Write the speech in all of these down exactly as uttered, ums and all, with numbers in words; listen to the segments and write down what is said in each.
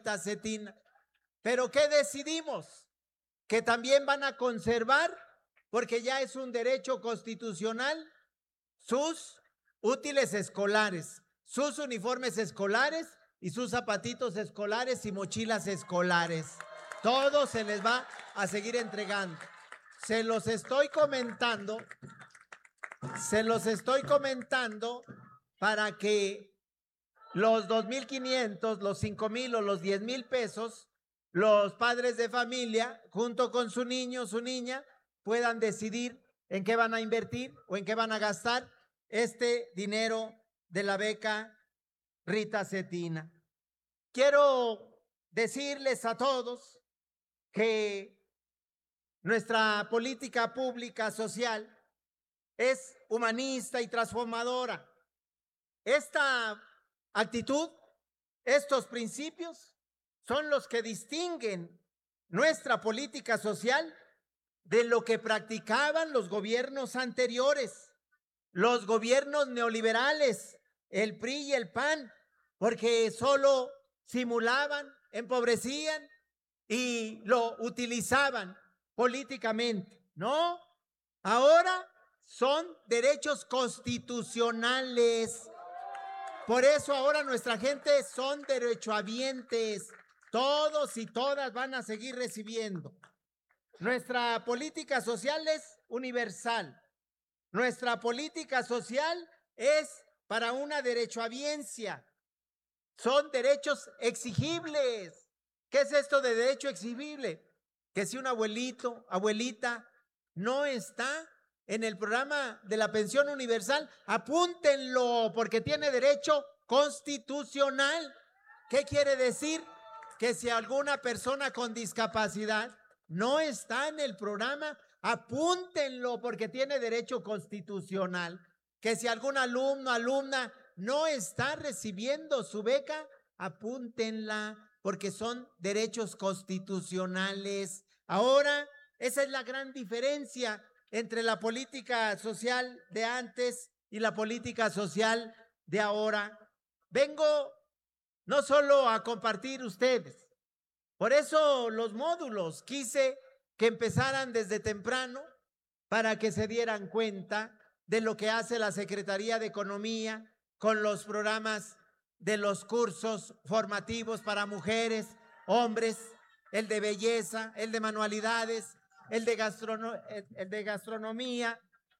Cetina. Pero ¿qué decidimos? Que también van a conservar, porque ya es un derecho constitucional, sus útiles escolares, sus uniformes escolares y sus zapatitos escolares y mochilas escolares. Todo se les va a seguir entregando. Se los estoy comentando, se los estoy comentando para que los dos mil quinientos, los cinco mil o los diez mil pesos, los padres de familia, junto con su niño o su niña, puedan decidir en qué van a invertir o en qué van a gastar este dinero de la beca Rita Cetina. Quiero decirles a todos que nuestra política pública social es humanista y transformadora. Esta actitud, estos principios son los que distinguen nuestra política social de lo que practicaban los gobiernos anteriores, los gobiernos neoliberales, el P R I y el P A N, porque solo simulaban, empobrecían y lo utilizaban políticamente. No, ahora son derechos constitucionales. Por eso ahora nuestra gente son derechohabientes. Todos y todas van a seguir recibiendo. Nuestra política social es universal. Nuestra política social es para una derechohabiencia. Son derechos exigibles. ¿Qué es esto de derecho exigible? Que si un abuelito, abuelita, no está en el programa de la pensión universal, apúntenlo, porque tiene derecho constitucional. ¿Qué quiere decir? Que si alguna persona con discapacidad no está en el programa, apúntenlo, porque tiene derecho constitucional. Que si algún alumno, alumna no está recibiendo su beca, apúntenla, porque son derechos constitucionales. Ahora, esa es la gran diferencia entre la política social de antes y la política social de ahora. Vengo no solo a compartir ustedes, por eso los módulos quise que empezaran desde temprano para que se dieran cuenta de lo que hace la Secretaría de Economía con los programas de los cursos formativos para mujeres, hombres, el de belleza, el de manualidades, el de, gastrono, el, el de gastronomía,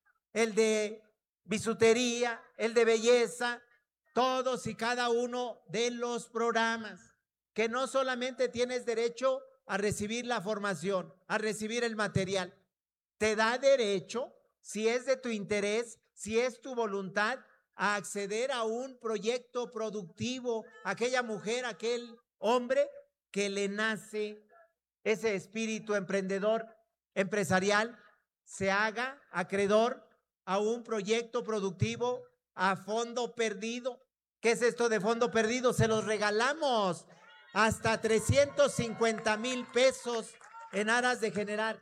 el de bisutería, el de belleza, todos y cada uno de los programas, que no solamente tienes derecho a recibir la formación, a recibir el material, te da derecho, si es de tu interés, si es tu voluntad, a acceder a un proyecto productivo, aquella mujer, aquel hombre que le nace ese espíritu emprendedor, empresarial, se haga acreedor a un proyecto productivo a fondo perdido. ¿Qué es esto de fondo perdido? Se los regalamos hasta trescientos cincuenta mil pesos en aras de generar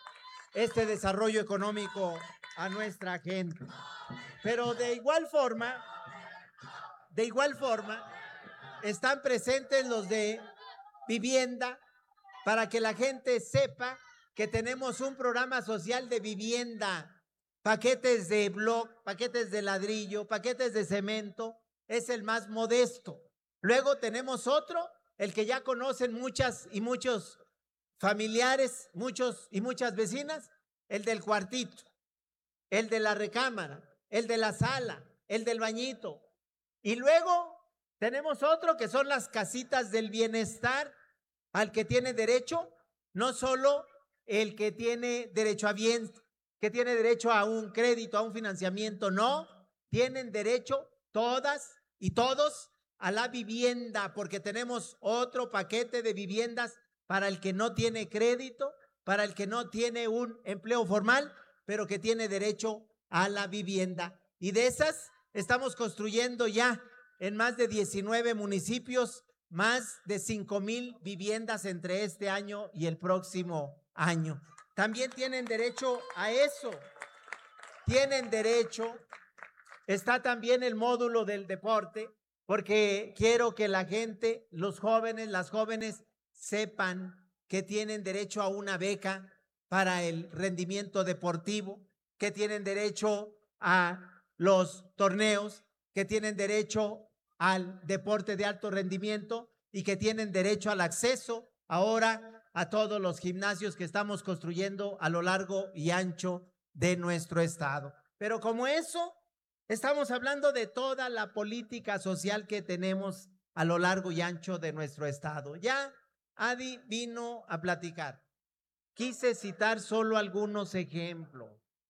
este desarrollo económico a nuestra gente. Pero de igual forma, de igual forma, están presentes los de vivienda, para que la gente sepa que tenemos un programa social de vivienda, paquetes de bloc, paquetes de ladrillo, paquetes de cemento, es el más modesto. Luego tenemos otro, el que ya conocen muchas y muchos familiares, muchos y muchas vecinas, el del cuartito, el de la recámara, el de la sala, el del bañito. Y luego tenemos otro que son las casitas del bienestar, al que tiene derecho, no solo el que tiene derecho a bien, que tiene derecho a un crédito, a un financiamiento, no, tienen derecho todas y todos a la vivienda, porque tenemos otro paquete de viviendas para el que no tiene crédito, para el que no tiene un empleo formal, pero que tiene derecho a la vivienda. Y de esas estamos construyendo ya en más de diecinueve municipios más de cinco mil viviendas entre este año y el próximo año. También tienen derecho a eso. Tienen derecho. Está también el módulo del deporte, porque quiero que la gente, los jóvenes, las jóvenes, sepan que tienen derecho a una beca para el rendimiento deportivo, que tienen derecho a los torneos, que tienen derecho al deporte de alto rendimiento y que tienen derecho al acceso ahora a todos los gimnasios que estamos construyendo a lo largo y ancho de nuestro estado. Pero como eso, estamos hablando de toda la política social que tenemos a lo largo y ancho de nuestro estado. Ya Adi vino a platicar. Quise citar solo algunos ejemplos,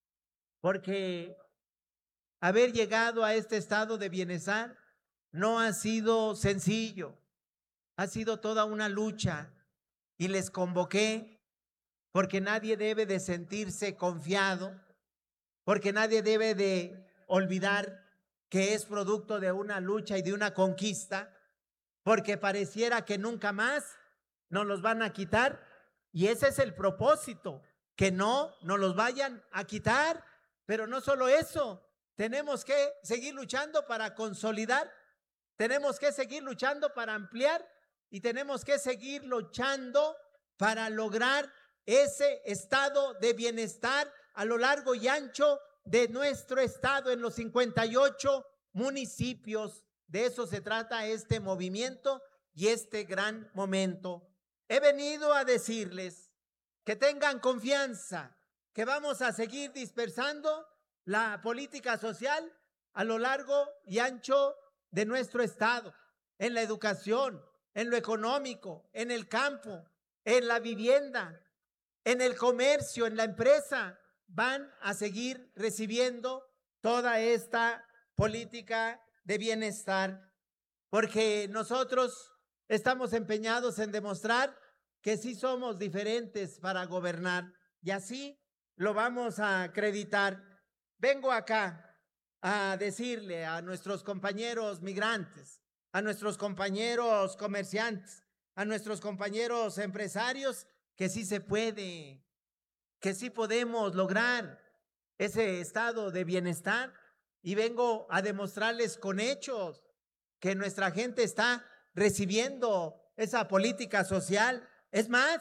porque haber llegado a este estado de bienestar no ha sido sencillo, ha sido toda una lucha y les convoqué porque nadie debe de sentirse confiado, porque nadie debe de olvidar que es producto de una lucha y de una conquista, porque pareciera que nunca más nos los van a quitar y ese es el propósito, que no nos los vayan a quitar. Pero no solo eso, tenemos que seguir luchando para consolidar, tenemos que seguir luchando para ampliar y tenemos que seguir luchando para lograr ese estado de bienestar a lo largo y ancho de nuestro estado en los cincuenta y ocho municipios. De eso se trata este movimiento y este gran momento. He venido a decirles que tengan confianza, que vamos a seguir dispersando la política social a lo largo y ancho de nuestro estado, en la educación, en lo económico, en el campo, en la vivienda, en el comercio, en la empresa. Van a seguir recibiendo toda esta política de bienestar, porque nosotros estamos empeñados en demostrar que sí somos diferentes para gobernar y así lo vamos a acreditar. Vengo acá a decirle a nuestros compañeros migrantes, a nuestros compañeros comerciantes, a nuestros compañeros empresarios, que sí se puede, que sí podemos lograr ese estado de bienestar. Y vengo a demostrarles con hechos que nuestra gente está recibiendo esa política social. Es más,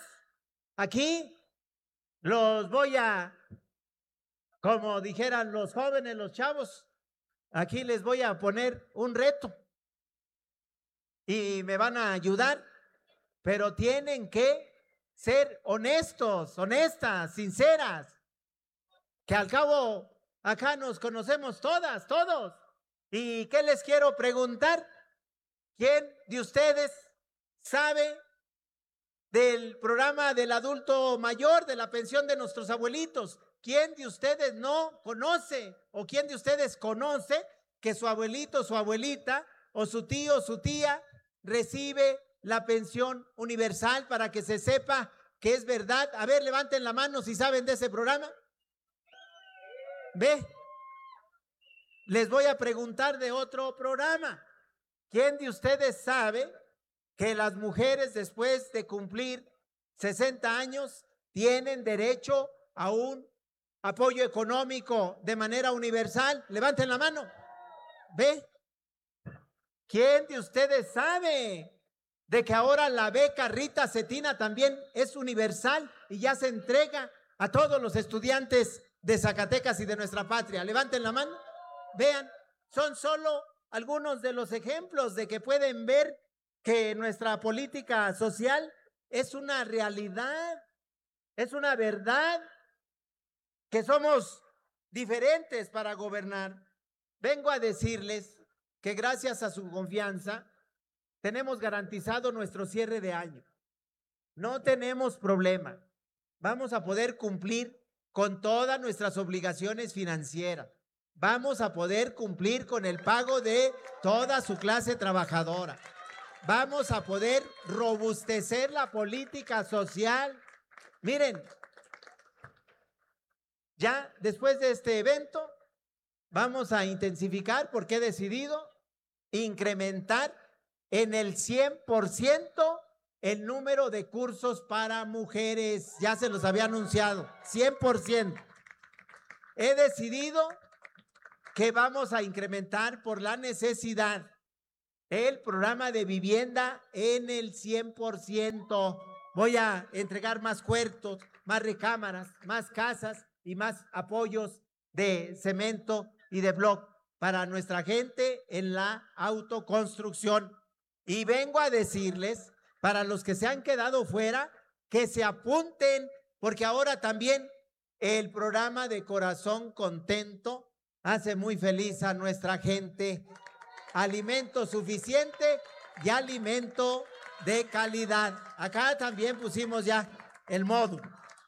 aquí los voy a, como dijeran los jóvenes, los chavos, aquí les voy a poner un reto y me van a ayudar, pero tienen que ser honestos, honestas, sinceras, que al cabo acá nos conocemos todas, todos. ¿Y qué les quiero preguntar? ¿Quién de ustedes sabe del programa del adulto mayor, de la pensión de nuestros abuelitos? ¿Quién de ustedes no conoce o quién de ustedes conoce que su abuelito, su abuelita o su tío, su tía recibe la pensión universal, para que se sepa que es verdad? A ver, levanten la mano si saben de ese programa. Ve, les voy a preguntar de otro programa. ¿Quién de ustedes sabe que las mujeres después de cumplir sesenta años tienen derecho a un apoyo económico de manera universal? Levanten la mano. ¿Ve? ¿Quién de ustedes sabe de que ahora la beca Rita Cetina también es universal y ya se entrega a todos los estudiantes de Zacatecas y de nuestra patria? Levanten la mano. Vean, son solo algunos de los ejemplos de que pueden ver que nuestra política social es una realidad, es una verdad, que somos diferentes para gobernar. Vengo a decirles que gracias a su confianza tenemos garantizado nuestro cierre de año. No tenemos problema. Vamos a poder cumplir con todas nuestras obligaciones financieras. Vamos a poder cumplir con el pago de toda su clase trabajadora. Vamos a poder robustecer la política social. Miren, ya después de este evento vamos a intensificar, porque he decidido incrementar en el cien por ciento el número de cursos para mujeres. Ya se los había anunciado, cien por ciento. He decidido que vamos a incrementar por la necesidad el programa de vivienda en el cien por ciento. Voy a entregar más cuartos, más recámaras, más casas y más apoyos de cemento y de bloc para nuestra gente en la autoconstrucción. Y vengo a decirles, para los que se han quedado fuera, que se apunten, porque ahora también el programa de Corazón Contento hace muy feliz a nuestra gente. Alimento suficiente y alimento de calidad. Acá también pusimos ya el módulo.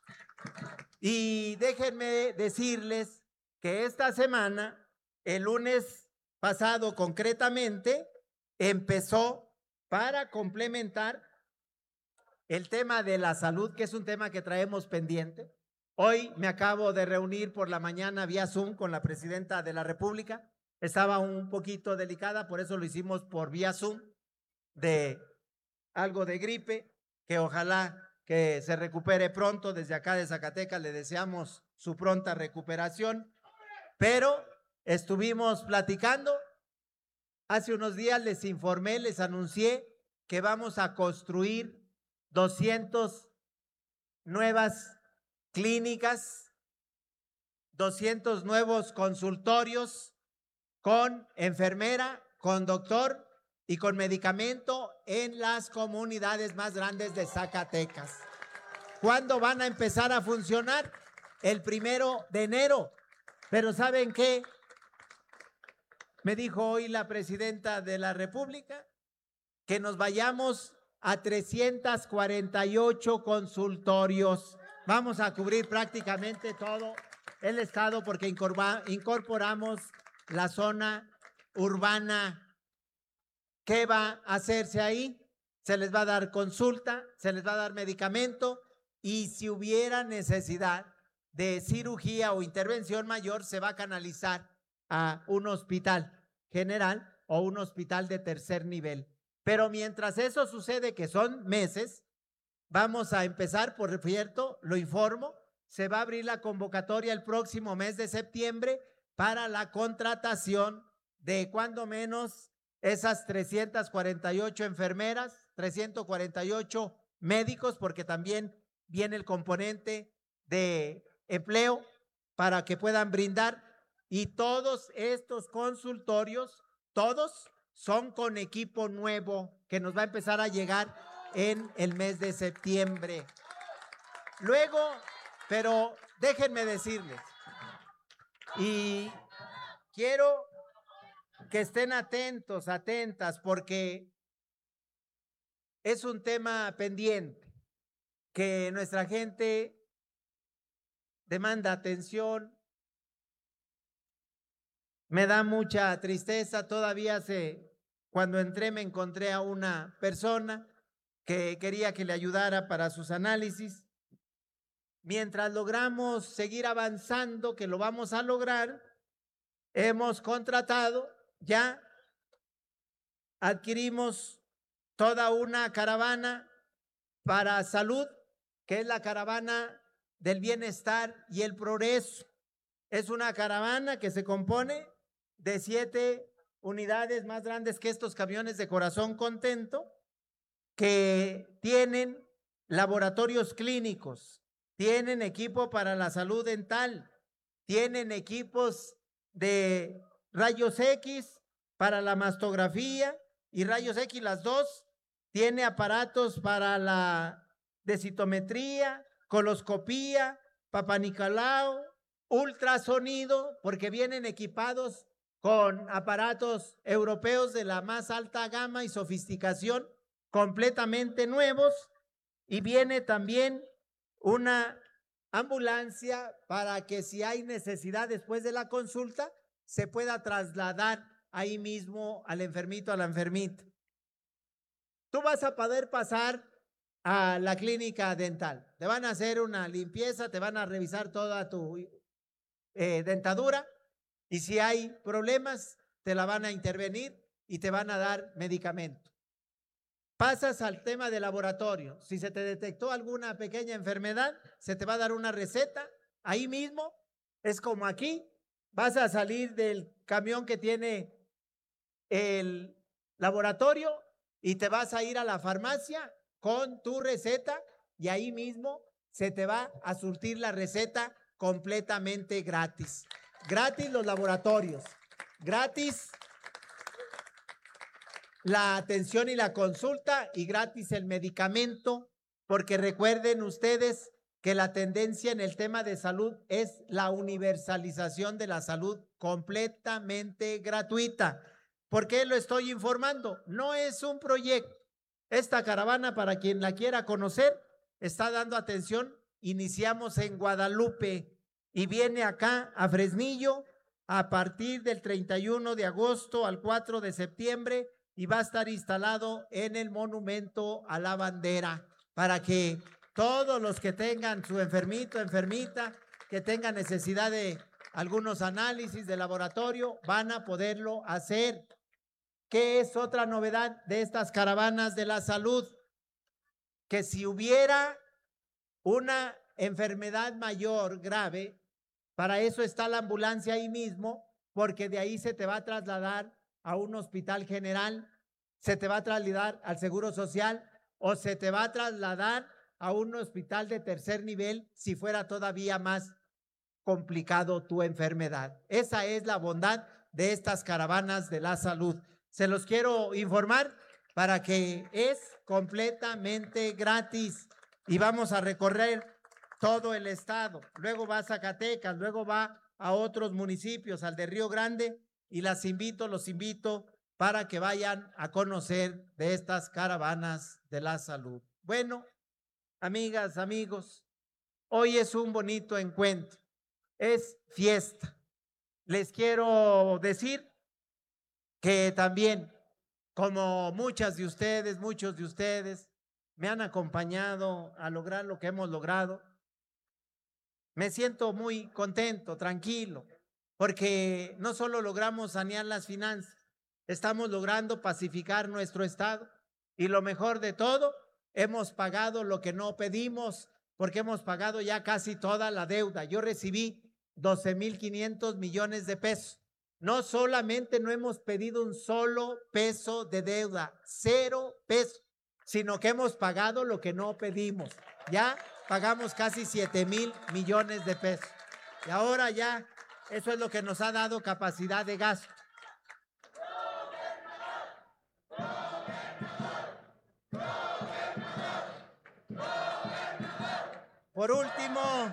Y déjenme decirles que esta semana, el lunes pasado concretamente, empezó para complementar el tema de la salud, que es un tema que traemos pendiente. Hoy me acabo de reunir por la mañana vía Zoom con la presidenta de la República. Estaba un poquito delicada, por eso lo hicimos por vía Zoom, de algo de gripe, que ojalá que se recupere pronto. Desde acá de Zacatecas le deseamos su pronta recuperación, pero estuvimos platicando. Hace unos días les informé, les anuncié que vamos a construir doscientas nuevas clínicas, doscientos nuevos consultorios con enfermera, con doctor y con medicamento en las comunidades más grandes de Zacatecas. ¿Cuándo van a empezar a funcionar? El primero de enero. Pero ¿saben qué? Me dijo hoy la presidenta de la República que nos vayamos a trescientos cuarenta y ocho consultorios. Vamos a cubrir prácticamente todo el estado porque incorporamos la zona urbana. ¿Qué va a hacerse ahí? Se les va a dar consulta, se les va a dar medicamento y si hubiera necesidad de cirugía o intervención mayor, se va a canalizar a un hospital general o un hospital de tercer nivel. Pero mientras eso sucede, que son meses, vamos a empezar, por cierto, lo informo, se va a abrir la convocatoria el próximo mes de septiembre para la contratación de cuando menos esas trescientas cuarenta y ocho enfermeras, trescientos cuarenta y ocho médicos, porque también viene el componente de empleo para que puedan brindar. Y todos estos consultorios, todos son con equipo nuevo que nos va a empezar a llegar en el mes de septiembre. Luego, pero déjenme decirles, y quiero que estén atentos, atentas, porque es un tema pendiente que nuestra gente demanda atención. Me da mucha tristeza, todavía se, cuando entré me encontré a una persona que quería que le ayudara para sus análisis. Mientras logramos seguir avanzando, que lo vamos a lograr, hemos contratado, ya adquirimos toda una caravana para salud, que es la caravana del bienestar y el progreso. Es una caravana que se compone de siete unidades más grandes que estos camiones de Corazón Contento, que tienen laboratorios clínicos, tienen equipo para la salud dental, tienen equipos de rayos X para la mastografía y rayos X las dos, tiene aparatos para la densitometría, coloscopía, Papá Nicolau, ultrasonido, porque vienen equipados con aparatos europeos de la más alta gama y sofisticación, completamente nuevos, y viene también una ambulancia para que si hay necesidad después de la consulta, se pueda trasladar ahí mismo al enfermito, a la enfermita. Tú vas a poder pasar a la clínica dental, te van a hacer una limpieza, te van a revisar toda tu eh, dentadura y si hay problemas, te la van a intervenir y te van a dar medicamento. Pasas al tema de laboratorio. Si se te detectó alguna pequeña enfermedad, se te va a dar una receta. Ahí mismo, es como aquí, vas a salir del camión que tiene el laboratorio y te vas a ir a la farmacia con tu receta y ahí mismo se te va a surtir la receta completamente gratis. Gratis los laboratorios, gratis la atención y la consulta y gratis el medicamento, porque recuerden ustedes que la tendencia en el tema de salud es la universalización de la salud completamente gratuita. ¿Por qué lo estoy informando? No es un proyecto. Esta caravana, para quien la quiera conocer, está dando atención. Iniciamos en Guadalupe y viene acá a Fresnillo a partir del treinta y uno de agosto al cuatro de septiembre y va a estar instalado en el Monumento a la Bandera para que todos los que tengan su enfermito, enfermita, que tengan necesidad de algunos análisis de laboratorio, van a poderlo hacer. ¿Qué es otra novedad de estas caravanas de la salud? Que si hubiera una enfermedad mayor, grave, para eso está la ambulancia ahí mismo, porque de ahí se te va a trasladar a un hospital general, se te va a trasladar al Seguro Social o se te va a trasladar a un hospital de tercer nivel si fuera todavía más complicado tu enfermedad. Esa es la bondad de estas caravanas de la salud. Se los quiero informar para que es completamente gratis y vamos a recorrer todo el estado. Luego va a Zacatecas, luego va a otros municipios, al de Río Grande, y las invito, los invito para que vayan a conocer de estas caravanas de la salud. Bueno, amigas, amigos, hoy es un bonito encuentro, es fiesta. Les quiero decir que también, como muchas de ustedes, muchos de ustedes me han acompañado a lograr lo que hemos logrado, me siento muy contento, tranquilo, porque no solo logramos sanear las finanzas, estamos logrando pacificar nuestro estado y lo mejor de todo, hemos pagado lo que no pedimos, porque hemos pagado ya casi toda la deuda. Yo recibí doce mil quinientos millones de pesos. No solamente no hemos pedido un solo peso de deuda, cero pesos, sino que hemos pagado lo que no pedimos. Ya pagamos casi siete mil millones de pesos. Y ahora ya, eso es lo que nos ha dado capacidad de gasto. Por último,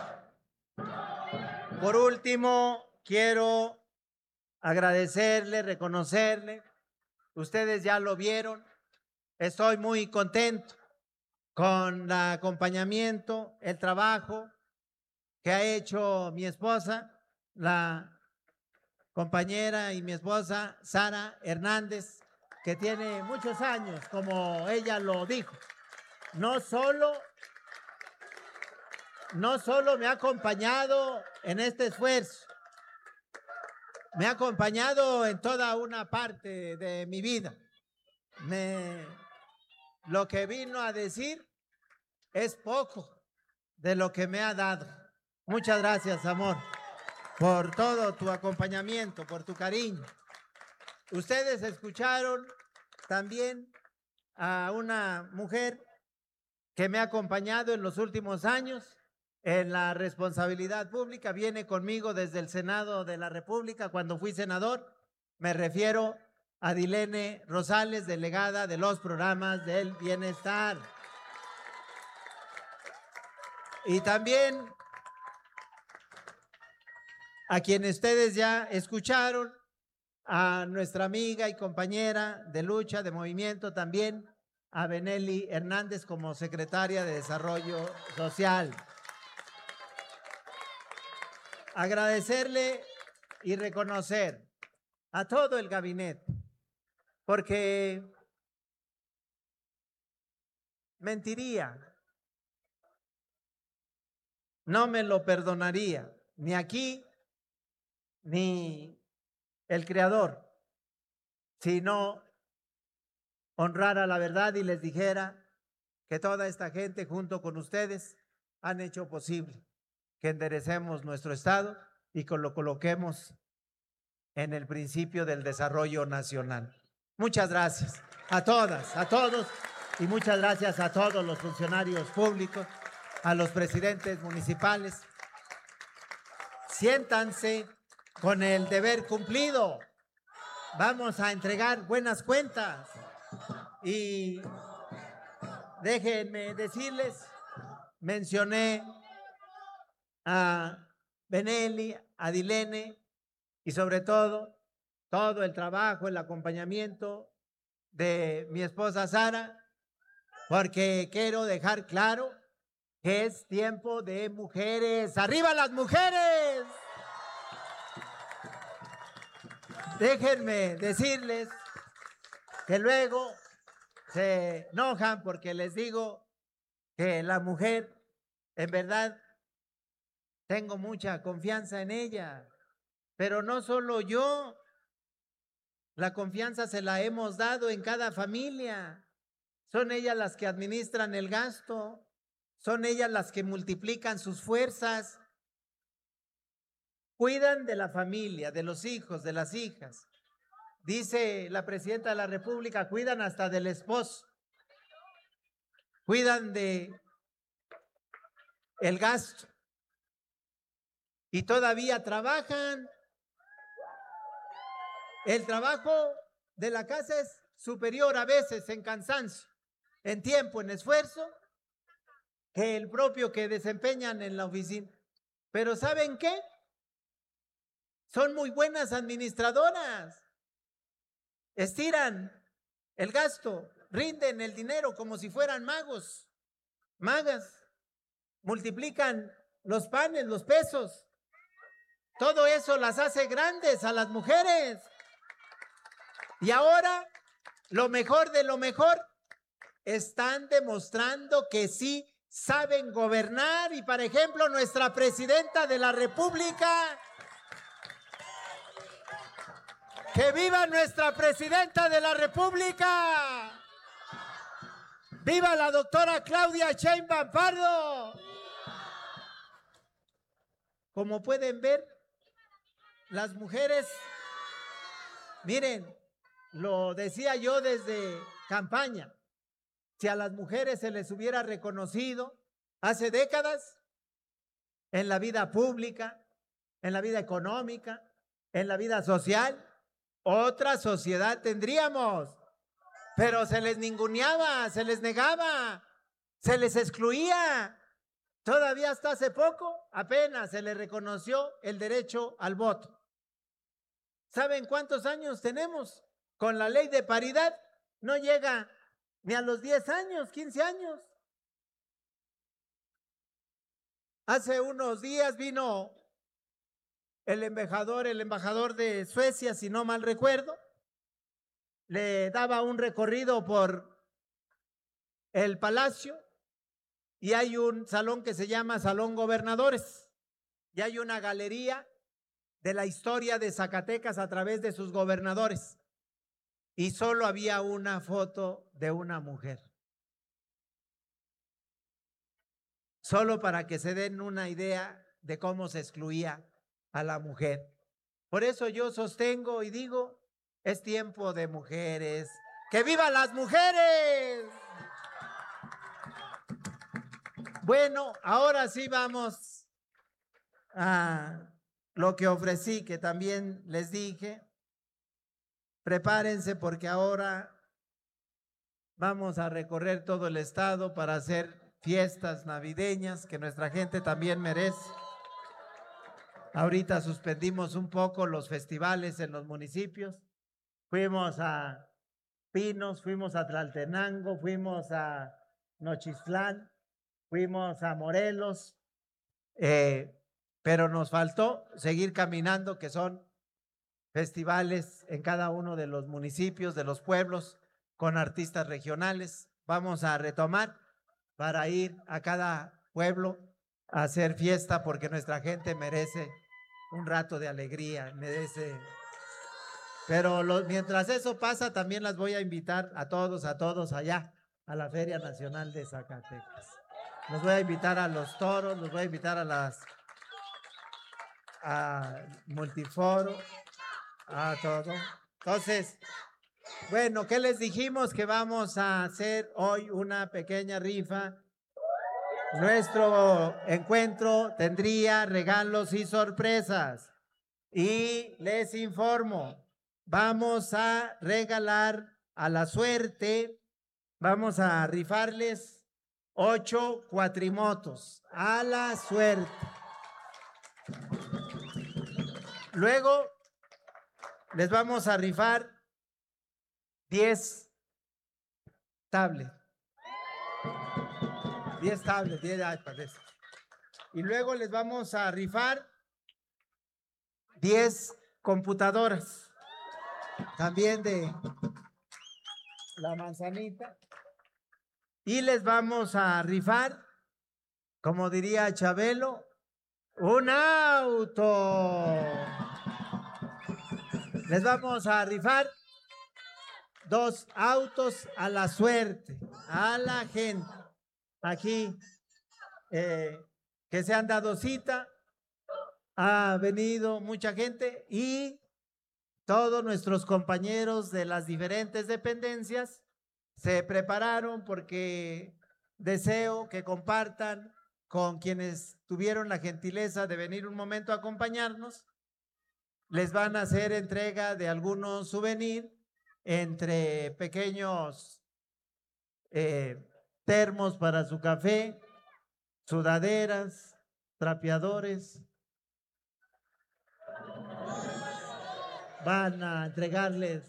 por último, quiero agradecerle, reconocerle. Ustedes ya lo vieron. Estoy muy contento con el acompañamiento, el trabajo que ha hecho mi esposa, la compañera y mi esposa Sara Hernández, que tiene muchos años, como ella lo dijo. No solo, no solo me ha acompañado en este esfuerzo, me ha acompañado en toda una parte de mi vida. Me, lo que vino a decir es poco de lo que me ha dado. Muchas gracias, amor, por todo tu acompañamiento, por tu cariño. Ustedes escucharon también a una mujer que me ha acompañado en los últimos años en la responsabilidad pública. Viene conmigo desde el Senado de la República cuando fui senador. Me refiero a Dilene Rosales, delegada de los programas del bienestar. Y también a quienes ustedes ya escucharon, a nuestra amiga y compañera de lucha, de movimiento también, a Benelli Hernández como secretaria de Desarrollo Social. Agradecerle y reconocer a todo el gabinete, porque mentiría, no me lo perdonaría, ni aquí, ni el Creador, si no honrara la verdad y les dijera que toda esta gente junto con ustedes han hecho posible que enderecemos nuestro estado y que lo coloquemos en el principio del desarrollo nacional. Muchas gracias a todas, a todos, y muchas gracias a todos los funcionarios públicos, a los presidentes municipales. Siéntanse con el deber cumplido. Vamos a entregar buenas cuentas. Y déjenme decirles, mencioné a Benelli, a Dilene y sobre todo, todo el trabajo, el acompañamiento de mi esposa Sara, porque quiero dejar claro que es tiempo de mujeres. ¡Arriba las mujeres! Déjenme decirles que luego se enojan porque les digo que la mujer, en verdad, tengo mucha confianza en ella, pero no solo yo, la confianza se la hemos dado en cada familia. Son ellas las que administran el gasto, son ellas las que multiplican sus fuerzas, cuidan de la familia, de los hijos, de las hijas. Dice la presidenta de la República, cuidan hasta del esposo, cuidan de el gasto y todavía trabajan. El trabajo de la casa es superior a veces en cansancio, en tiempo, en esfuerzo, que el propio que desempeñan en la oficina. Pero ¿saben qué? Son muy buenas administradoras. Estiran el gasto, rinden el dinero como si fueran magos, magas. Multiplican los panes, los pesos. Todo eso las hace grandes a las mujeres. Y ahora, lo mejor de lo mejor, están demostrando que sí saben gobernar. Y, por ejemplo, nuestra presidenta de la República, ¡que viva nuestra presidenta de la República! ¡Viva la doctora Claudia Sheinbaum Pardo! Como pueden ver, las mujeres, miren, lo decía yo desde campaña, si a las mujeres se les hubiera reconocido hace décadas en la vida pública, en la vida económica, en la vida social, otra sociedad tendríamos, pero se les ninguneaba, se les negaba, se les excluía. Todavía hasta hace poco apenas se les reconoció el derecho al voto. ¿Saben cuántos años tenemos? Con la ley de paridad no llega ni a los diez años, quince años. Hace unos días vino el embajador, el embajador de Suecia, si no mal recuerdo, le daba un recorrido por el palacio y hay un salón que se llama Salón Gobernadores y hay una galería de la historia de Zacatecas a través de sus gobernadores y solo había una foto de una mujer. Solo para que se den una idea de cómo se excluía a la mujer. Por eso yo sostengo y digo, es tiempo de mujeres. ¡Que vivan las mujeres! Bueno, ahora sí vamos a lo que ofrecí, que también les dije. Prepárense porque ahora vamos a recorrer todo el estado para hacer fiestas navideñas que nuestra gente también merece. Ahorita suspendimos un poco los festivales en los municipios. Fuimos a Pinos, fuimos a Tlaltenango, fuimos a Nochistlán, fuimos a Morelos, eh, pero nos faltó seguir caminando, que son festivales en cada uno de los municipios, de los pueblos, con artistas regionales. Vamos a retomar para ir a cada pueblo a hacer fiesta, porque nuestra gente merece un rato de alegría, merece. Pero lo, mientras eso pasa, también las voy a invitar a todos, a todos allá, a la Feria Nacional de Zacatecas. Los voy a invitar a los toros, los voy a invitar a las a multiforo, a todo. Entonces, Bueno, ¿qué les dijimos? Que vamos a hacer hoy una pequeña rifa. Nuestro encuentro tendría regalos y sorpresas. Y les informo, vamos a regalar a la suerte, vamos a rifarles ocho cuatrimotos a la suerte. Luego les vamos a rifar diez tablets. diez tablets, diez iPads. Y luego les vamos a rifar diez computadoras. También de la manzanita. Y les vamos a rifar, como diría Chabelo, un auto. Les vamos a rifar dos autos a la suerte, a la gente. Aquí, eh, que se han dado cita, ha venido mucha gente y todos nuestros compañeros de las diferentes dependencias se prepararon porque deseo que compartan con quienes tuvieron la gentileza de venir un momento a acompañarnos. Les van a hacer entrega de algunos souvenirs, entre pequeños eh, termos para su café, sudaderas, trapeadores. Van a entregarles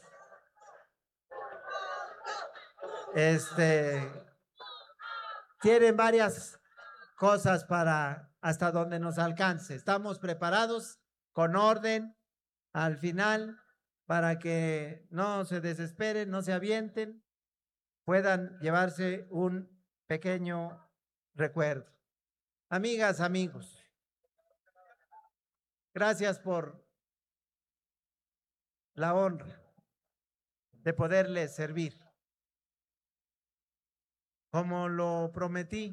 este tienen varias cosas para hasta donde nos alcance. Estamos preparados con orden al final para que no se desesperen, no se avienten, puedan llevarse un pequeño recuerdo. Amigas, amigos, gracias por la honra de poderles servir. Como lo prometí,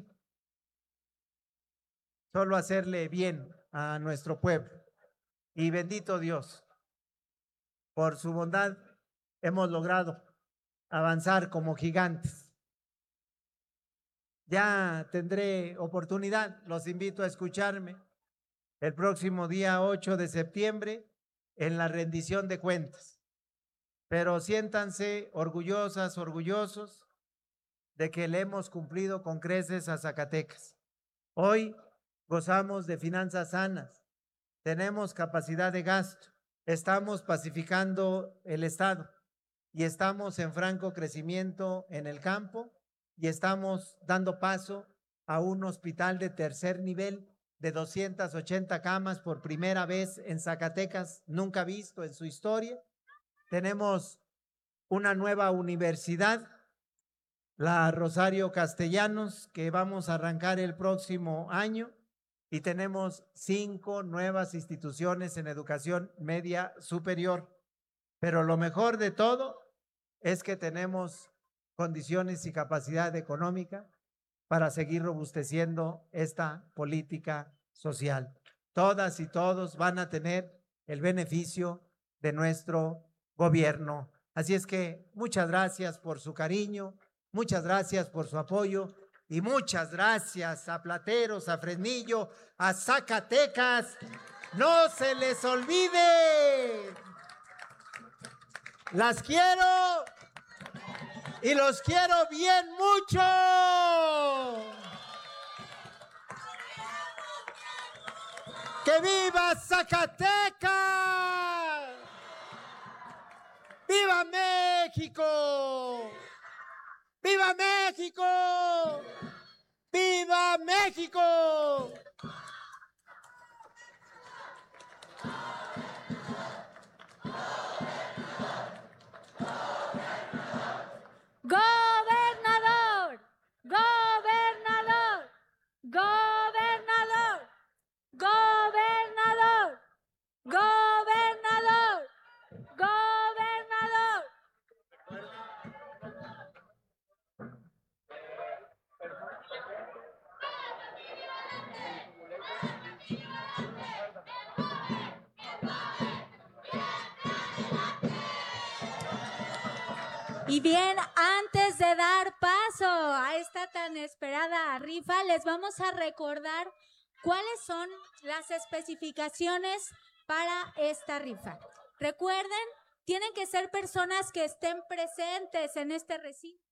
solo hacerle bien a nuestro pueblo. Y bendito Dios, por su bondad hemos logrado avanzar como gigantes. Ya tendré oportunidad, los invito a escucharme el próximo día ocho de septiembre en la rendición de cuentas. Pero siéntanse orgullosas, orgullosos de que le hemos cumplido con creces a Zacatecas. Hoy gozamos de finanzas sanas, tenemos capacidad de gasto, estamos pacificando el Estado y estamos en franco crecimiento en el campo y estamos dando paso a un hospital de tercer nivel de doscientas ochenta camas por primera vez en Zacatecas, nunca visto en su historia. Tenemos una nueva universidad, la Rosario Castellanos, que vamos a arrancar el próximo año, y tenemos cinco nuevas instituciones en educación media superior. Pero lo mejor de todo es que tenemos condiciones y capacidad económica para seguir robusteciendo esta política social. Todas y todos van a tener el beneficio de nuestro gobierno. Así es que muchas gracias por su cariño, muchas gracias por su apoyo y muchas gracias a Plateros, a Fresnillo, a Zacatecas. No se les olvide. Las quiero y los quiero bien mucho. ¡Que viva Zacatecas! ¡Viva México! ¡Viva México! ¡Viva México! Gobernador, gobernador, gobernador, gobernador, gobernador, gobernador. Y bien, antes de dar paso a esta tan esperada rifa, les vamos a recordar cuáles son las especificaciones para esta rifa. Recuerden, tienen que ser personas que estén presentes en este recinto.